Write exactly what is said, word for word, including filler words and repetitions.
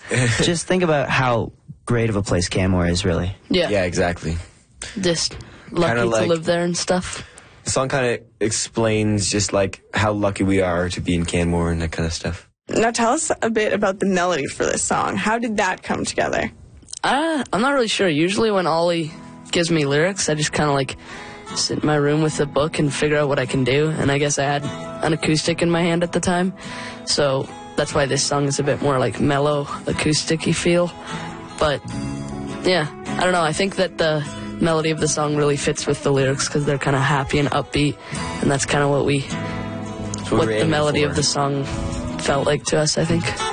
just think about how great of a place Canmore is, really. Yeah. Yeah, exactly. Just lucky Kinda like- to live there and stuff. The song kind of explains just like how lucky we are to be in Canmore and that kind of stuff. Now tell us a bit about the melody for this song. How did that come together? Uh, I'm not really sure. Usually when Ollie gives me lyrics, I just kind of like sit in my room with a book and figure out what I can do. And I guess I had an acoustic in my hand at the time. So that's why this song is a bit more like mellow, acoustic-y feel. But yeah, I don't know. I think that the melody of the song really fits with the lyrics because they're kind of happy and upbeat. And that's kind of what we, That's what we're the aiming melody for. of the song felt like to us, I think.